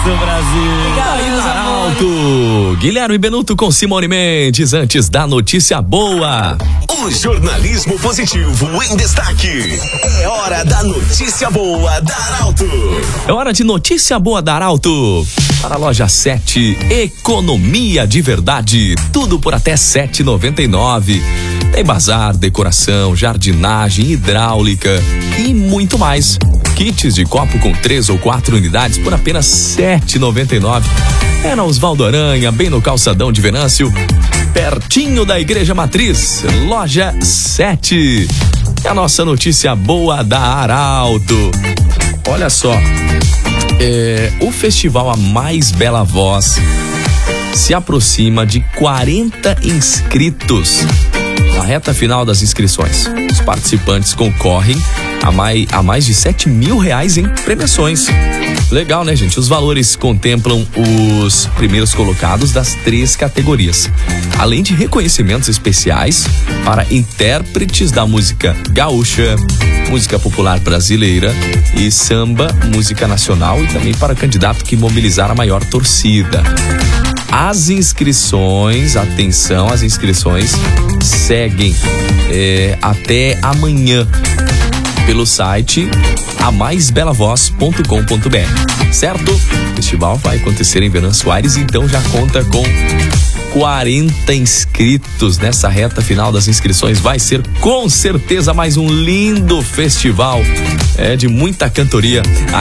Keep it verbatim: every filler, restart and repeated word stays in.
Brasil. Aí no Arauto, Guilherme Benuto com Simone Mendes, antes da notícia boa. O jornalismo positivo em destaque. É hora da notícia boa da Arauto. É hora de notícia boa da Arauto. Para a loja sete, economia de verdade, tudo por até sete reais e noventa e nove centavos. Tem bazar, decoração, jardinagem, hidráulica e muito mais. Kits de copo com três ou quatro unidades por apenas sete reais e noventa e nove centavos. É na Osvaldo Aranha, bem no calçadão de Venâncio, pertinho da Igreja Matriz, loja sete. É a nossa notícia boa da Arauto. Olha só, é, o festival A Mais Bela Voz se aproxima de quarenta inscritos. Na reta final das inscrições, os participantes concorrem a mais, a mais de sete mil reais em premiações. Legal, né, gente? Os valores contemplam os primeiros colocados das três categorias, além de reconhecimentos especiais para intérpretes da música gaúcha, música popular brasileira e samba, música nacional, e também para candidato que mobilizar a maior torcida. As inscrições, atenção, as inscrições seguem é, até amanhã pelo site a mais bela voz ponto com ponto br, certo? O festival vai acontecer em Venâncio Aires, então já conta com quarenta inscritos nessa reta final das inscrições. Vai ser com certeza mais um lindo festival, é de muita cantoria